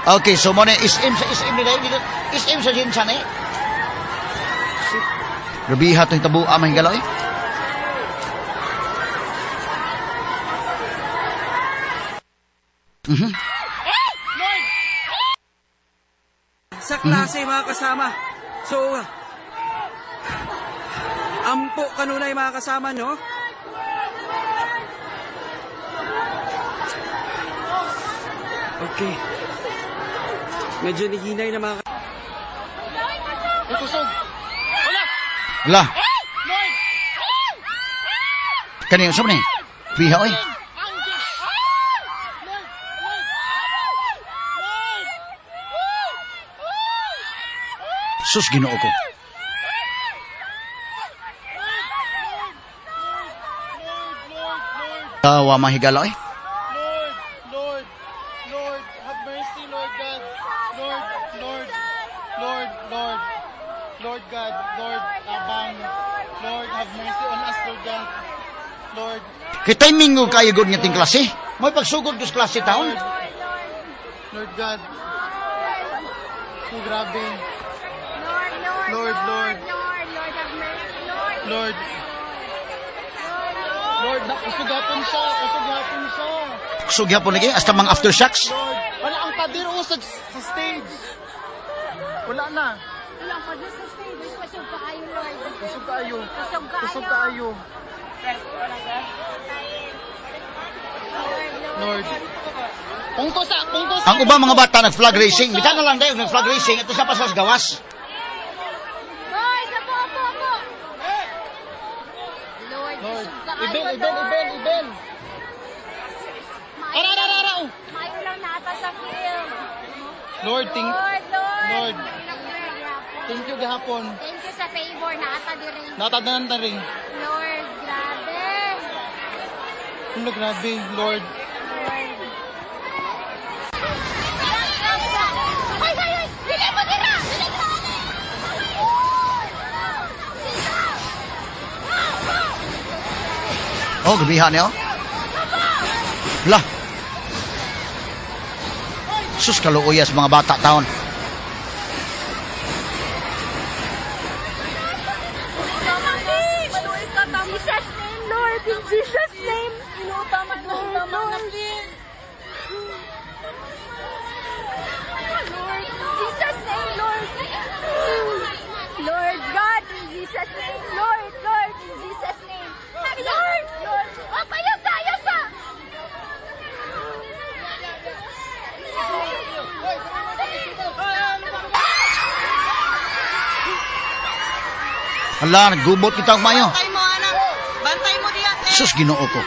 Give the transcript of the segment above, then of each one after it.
Okay, so mo na SM nila, SM sa Jinsan eh. Grabiha itong tabu amang galaw eh. Sa klase mga kasama. So, ampo kanunay mga kasama, no? Okay. Medyo nihinay na mga... Kusog. Wala. Kanina, saan ni? Biha, oy. Sus, Ginoo ko. Tawa mahigala, oy. Lord God, Lord Abang, Lord have mercy on us, Lord God, Lord. Kita'y mingo kayo good nga ting klase. May pagsugod ko sa klase taon. Lord God. Oh, grabe. Lord have mercy, Lord. Lord, kusugapon siya. Kusugapon lagi, hasta mga aftershocks. Lord, wala ang pader sa stage. Wala na. Wala pa doon sa stage. Kusog kaayo, Lord. Kusog kaayo. Lord. Pungko sa. Ang ubang mga bata nag-flag racing. Bita na lang dayo nag-flag racing. Ito sa pasas gawas. Lord, sa po. Lord, Lord. kusog kaayo, Ibel. Ararararaw. Mayo lang nata sa film. Lord. Lord. Thank you gahapon. Thank you sa favor na ata diri. Natadanan ta rin. Lord, grabe. Grabe, Lord. Ay! Dili mo dira! Oh, gabihan niyo. Lah. Sus, kaluuyas mga bata taon. Jesus name, Lord. In Jesus name. Inutama na please. Lord, in Jesus name, Lord. Lord God, in Jesus name, Lord, in Jesus name. Lord. Oh, payasa. Hala, naggubot kita ang mayo. Bantay mo diyan. Sus, Ginoo ko.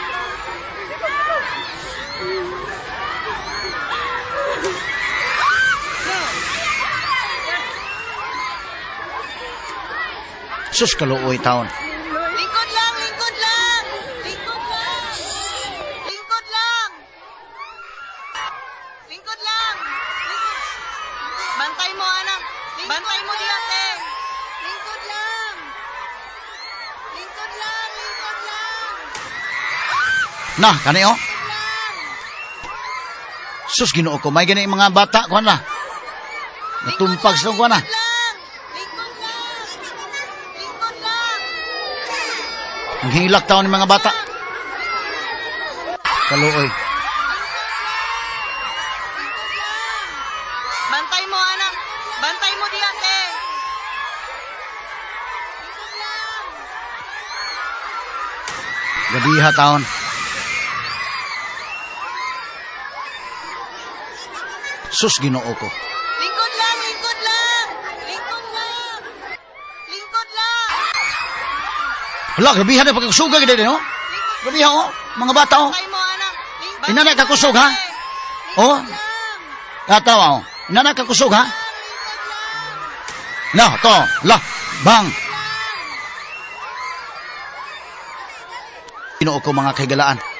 Sus, kaluoy taon. Lingkod lang. Bantay mo, anak. Bantay mo diyan, te. Lingkod lang. Nah, kani oh. Sus, Ginoo ko. May gani mga bata ko na. Natumpag sa ko na. Lingkod lang. Ang hilak taon ng mga bata. Kaluoy. Bantay mo, anak. Bantay mo diyan, te. Gabiha taon. Sus, Ginoo ko. Lingkod lang. Hala, gabiha na pagkasuga gid no? Gabiha oh, mga bata oh. Bantay mo, anak. Inana ka kusog ha? Oh. Tatawa oh. Inana ka kusog ha? No, to. La, bang. Ginoo ko mga kahigalaan.